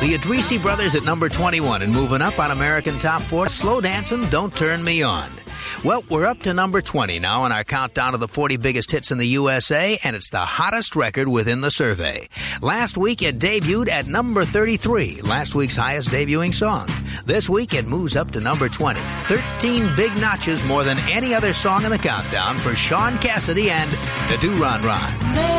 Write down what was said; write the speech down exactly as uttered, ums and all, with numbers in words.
The Idrisi Brothers at number twenty-one and moving up on American Top forty. Slow Dancing, Don't Turn Me On. Well, we're up to number twenty now on our countdown of the forty biggest hits in the U S A, and it's the hottest record within the survey. Last week, it debuted at number thirty-three, last week's highest debuting song. This week, it moves up to number twenty. thirteen big notches more than any other song in the countdown for Sean Cassidy and the Do Ron Ron.